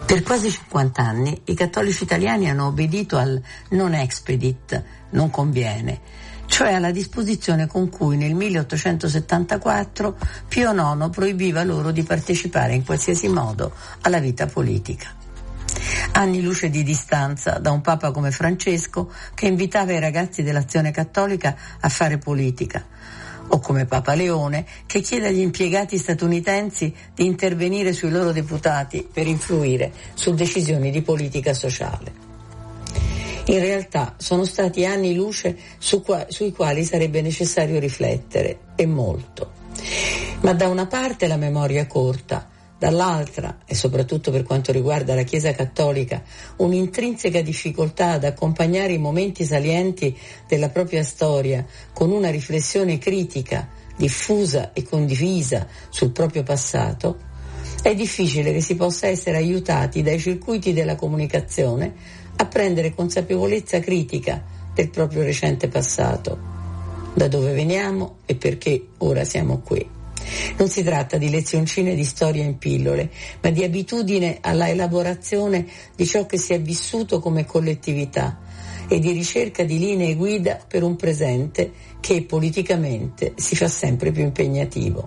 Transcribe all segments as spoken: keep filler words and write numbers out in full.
Per quasi cinquanta anni i cattolici italiani hanno obbedito al non expedit, non conviene, cioè alla disposizione con cui nel milleottocentosettantaquattro Pio nono proibiva loro di partecipare in qualsiasi modo alla vita politica. Anni luce di distanza da un papa come Francesco che invitava i ragazzi dell'Azione Cattolica a fare politica, o come Papa Leone che chiede agli impiegati statunitensi di intervenire sui loro deputati per influire su decisioni di politica sociale. In realtà sono stati anni luce su qua, sui quali sarebbe necessario riflettere, e molto. Ma da una parte la memoria corta, dall'altra, e soprattutto per quanto riguarda la Chiesa Cattolica, un'intrinseca difficoltà ad accompagnare i momenti salienti della propria storia con una riflessione critica, diffusa e condivisa sul proprio passato, è difficile che si possa essere aiutati dai circuiti della comunicazione a prendere consapevolezza critica del proprio recente passato, da dove veniamo e perché ora siamo qui. Non si tratta di lezioncine di storia in pillole, ma di abitudine alla elaborazione di ciò che si è vissuto come collettività e di ricerca di linee guida per un presente che politicamente si fa sempre più impegnativo.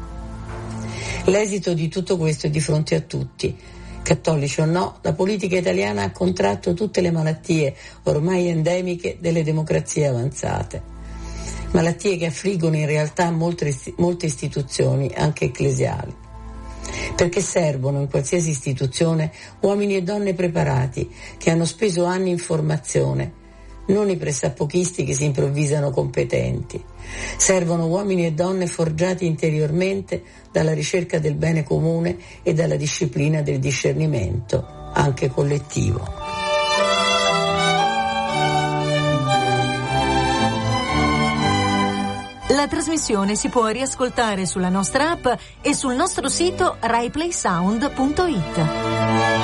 L'esito di tutto questo è di fronte a tutti. Cattolici o no, la politica italiana ha contratto tutte le malattie ormai endemiche delle democrazie avanzate. Malattie che affliggono in realtà molte, molte istituzioni, anche ecclesiali. Perché servono in qualsiasi istituzione uomini e donne preparati, che hanno speso anni in formazione, non i pressappochisti che si improvvisano competenti. Servono uomini e donne forgiati interiormente dalla ricerca del bene comune e dalla disciplina del discernimento, anche collettivo. La trasmissione si può riascoltare sulla nostra app e sul nostro sito rai play sound punto it.